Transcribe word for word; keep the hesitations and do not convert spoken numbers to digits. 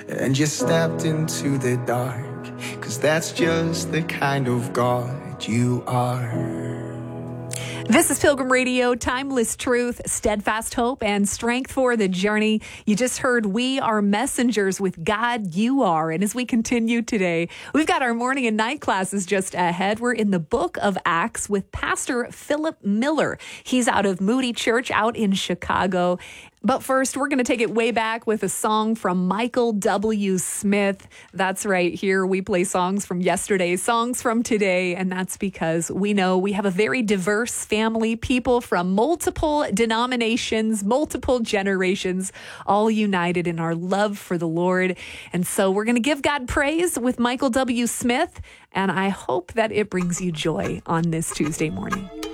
and you stepped into the dark, 'cause that's just the kind of God you are. This is Pilgrim Radio, timeless truth, steadfast hope, and strength for the journey. You just heard We Are Messengers with God You Are. And as we continue today, we've got our morning and night classes just ahead. We're in the book of Acts with Pastor Philip Miller. He's out of Moody Church out in Chicago. But first, we're going to take it way back with a song from Michael W. Smith. That's right. Here we play songs from yesterday, songs from today, and that's because we know we have a very diverse family, people from multiple denominations, multiple generations, all united in our love for the Lord. And so we're going to give God praise with Michael W. Smith, and I hope that it brings you joy on this Tuesday morning.